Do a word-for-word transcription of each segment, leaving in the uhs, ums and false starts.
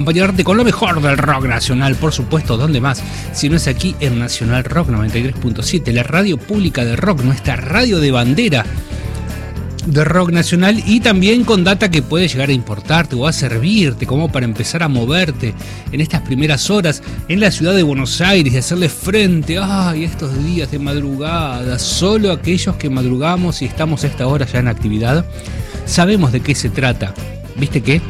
Acompañarte con lo mejor del rock nacional, por supuesto, ¿dónde más? Si no es aquí en Nacional Rock noventa y tres punto siete, la radio pública de rock, nuestra radio de bandera de rock nacional, y también con data que puede llegar a importarte o a servirte como para empezar a moverte en estas primeras horas en la ciudad de Buenos Aires y hacerle frente ay, estos días de madrugada. Solo aquellos que madrugamos y estamos a esta hora ya en actividad sabemos de qué se trata. ¿Viste qué?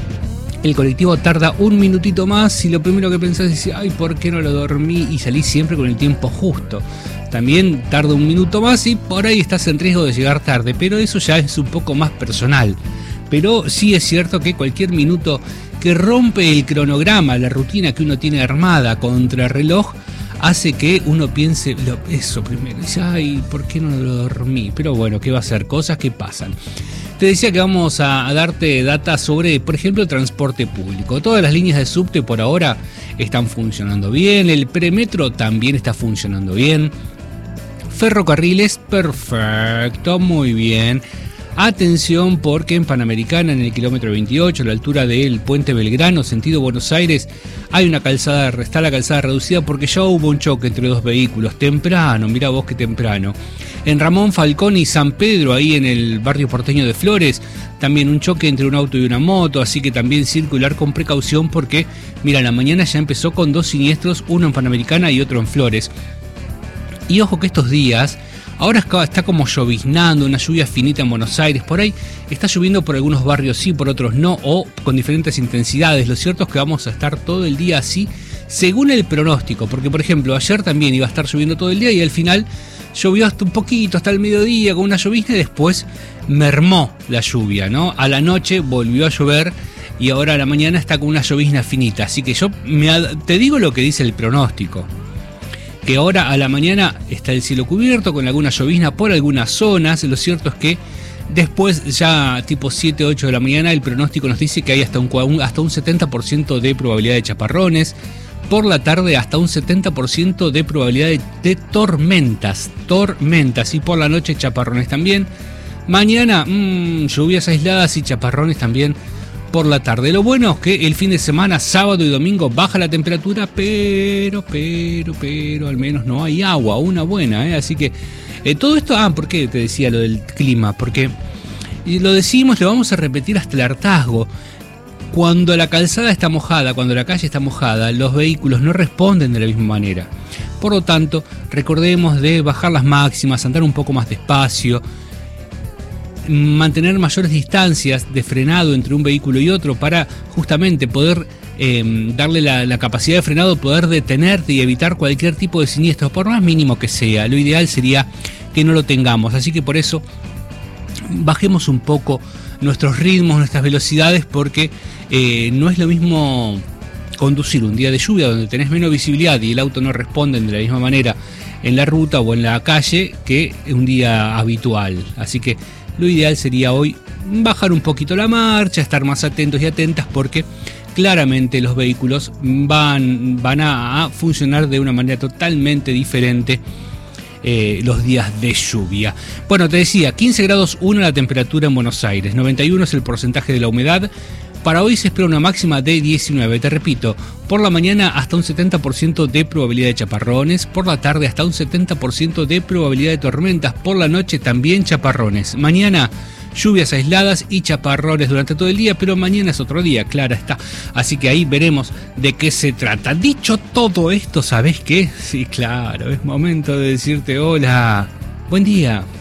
El colectivo tarda un minutito más y lo primero que pensás es, ay, ¿por qué no lo dormí? Y salís siempre con el tiempo justo. También tarda un minuto más y por ahí estás en riesgo de llegar tarde, pero eso ya es un poco más personal. Pero sí es cierto que cualquier minuto que rompe el cronograma, la rutina que uno tiene armada contra el reloj, hace que uno piense lo, eso primero. Dice, ay, ¿por qué no lo dormí? Pero bueno, ¿qué va a ser? Cosas que pasan. Te decía que vamos a, a darte data sobre, por ejemplo, el transporte público. Todas las líneas de subte por ahora están funcionando bien. El premetro también está funcionando bien. Ferrocarriles, perfecto, muy bien. Atención porque en Panamericana, en el kilómetro veintiocho, a la altura del puente Belgrano, sentido Buenos Aires, hay una calzada, está la calzada reducida porque ya hubo un choque entre dos vehículos, temprano, mirá vos qué temprano. En Ramón Falcón y San Pedro, ahí en el barrio porteño de Flores, también un choque entre un auto y una moto, así que también circular con precaución porque, mira, la mañana ya empezó con dos siniestros, uno en Panamericana y otro en Flores. Y ojo que estos días, ahora está como lloviznando, una lluvia finita en Buenos Aires, por ahí está lloviendo por algunos barrios sí, por otros no, o con diferentes intensidades. Lo cierto es que vamos a estar todo el día así, según el pronóstico, porque por ejemplo ayer también iba a estar lloviendo todo el día y al final llovió hasta un poquito, hasta el mediodía con una llovizna y después mermó la lluvia, ¿no? A la noche volvió a llover y ahora a la mañana está con una llovizna finita, así que yo me ad- te digo lo que dice el pronóstico. Que ahora a la mañana está el cielo cubierto con alguna llovizna por algunas zonas. Lo cierto es que después, ya tipo siete, ocho de la mañana, el pronóstico nos dice que hay hasta un, hasta un setenta por ciento de probabilidad de chaparrones. Por la tarde hasta un setenta por ciento de probabilidad de, de tormentas. Tormentas. Y por la noche chaparrones también. Mañana mmm, lluvias aisladas y chaparrones también por la tarde. Lo bueno es que el fin de semana, sábado y domingo, baja la temperatura, pero, pero, pero, al menos no hay agua, una buena, ¿eh? Así que eh, todo esto, ah, ¿por qué te decía lo del clima? Porque y lo decimos, lo vamos a repetir hasta el hartazgo. Cuando la calzada está mojada, cuando la calle está mojada, los vehículos no responden de la misma manera. Por lo tanto, recordemos de bajar las máximas, andar un poco más despacio, mantener mayores distancias de frenado entre un vehículo y otro para justamente poder eh, darle la, la capacidad de frenado, poder detenerte y evitar cualquier tipo de siniestro, por más mínimo que sea. Lo ideal sería que no lo tengamos, así que por eso bajemos un poco nuestros ritmos, nuestras velocidades, porque eh, no es lo mismo conducir un día de lluvia donde tenés menos visibilidad y el auto no responde de la misma manera en la ruta o en la calle que un día habitual. Así que lo ideal sería hoy bajar un poquito la marcha, estar más atentos y atentas porque claramente los vehículos van, van a, a funcionar de una manera totalmente diferente eh, los días de lluvia. Bueno, te decía, quince grados uno la temperatura en Buenos Aires, noventa y uno es el porcentaje de la humedad. Para hoy se espera una máxima de diecinueve, te repito, por la mañana hasta un setenta por ciento de probabilidad de chaparrones, por la tarde hasta un setenta por ciento de probabilidad de tormentas, por la noche también chaparrones. Mañana lluvias aisladas y chaparrones durante todo el día, pero mañana es otro día, clara está. Así que ahí veremos de qué se trata. Dicho todo esto, ¿sabés qué? Sí, claro, es momento de decirte hola, buen día.